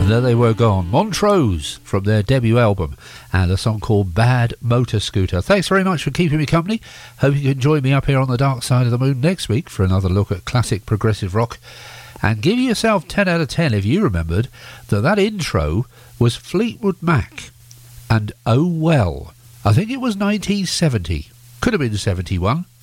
There they were gone. Montrose from their debut album, and a song called Bad Motor Scooter. Thanks very much for keeping me company. Hope you can join me up here on the dark side of the moon next week for another look at classic progressive rock. And give yourself 10 out of 10 if you remembered that intro was Fleetwood Mac. And oh well, I think it was 1970. Could have been 71.